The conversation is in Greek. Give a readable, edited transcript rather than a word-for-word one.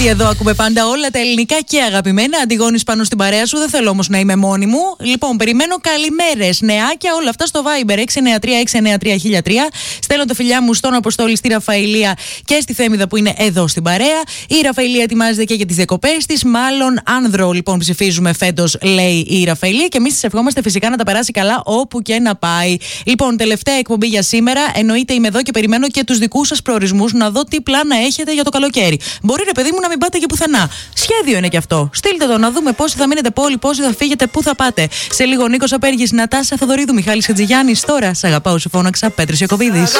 Εδώ ακούμε πάντα όλα τα ελληνικά και αγαπημένα. Αντιγόνης πάνω στην παρέα σου. Δεν θέλω όμως να είμαι μόνη μου. Λοιπόν, περιμένω καλημέρες, νεάκια, όλα αυτά στο Viber 693-693-1003. Στέλνω τα φιλιά μου στον Αποστόλη, στη Ραφαηλία και στη Θέμηδα που είναι εδώ στην παρέα. Η Ραφαηλία ετοιμάζεται και για τις διακοπές της. Μάλλον άνδρο λοιπόν ψηφίζουμε φέτος, λέει η Ραφαηλία. Και εμείς της ευχόμαστε φυσικά να τα περάσει καλά όπου και να πάει. Λοιπόν, τελευταία εκπομπή για σήμερα. Εννοείται είμαι εδώ και περιμένω και τους δικούς σας προορισμούς να δω τι πλάνα έχετε για το καλοκαίρι. Μπορεί ρε παιδί μου να μην πάτε και πουθενά. Σχέδιο είναι και αυτό. Στείλτε το να δούμε πόσοι θα μείνετε πόλη, πόσοι θα φύγετε, πού θα πάτε. Σε λίγο Νίκος Απέργης, Νατάσα Θοδωρίδου, Μιχάλης Χατζηγιάννης. Τώρα σ' αγαπάω, σου φώναξα, Πέτρος Ιακωβίδης.